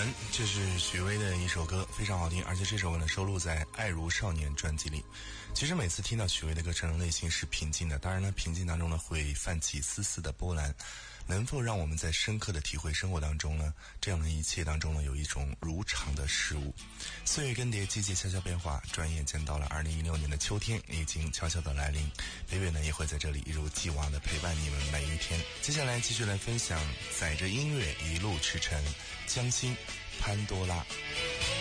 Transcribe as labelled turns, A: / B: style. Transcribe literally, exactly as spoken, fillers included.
A: 门，这是许巍的一首歌，非常好听，而且这首歌呢收录在《爱如少年》专辑里。其实每次听到许巍的歌声，内心是平静的，当然呢，平静当中呢会泛起丝丝的波澜。能否让我们在深刻的体会生活当中呢，这样的一切当中呢，有一种如常的事物。岁月更迭，季节悄悄变化，转眼间到了二零一六年的秋天，已经悄悄的来临。北北呢也会在这里一如既往的陪伴你们每一天。接下来继续来分享，载着音乐一路驰骋，江心潘多拉。